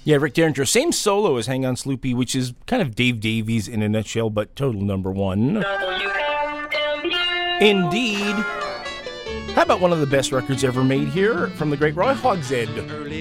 Yeah, Rick Derringer. Same solo as Hang On Sloopy, which is kind of Dave Davies in a nutshell, but total number one. Indeed. How about one of the best records ever made here from the great Roy Hogshead? Early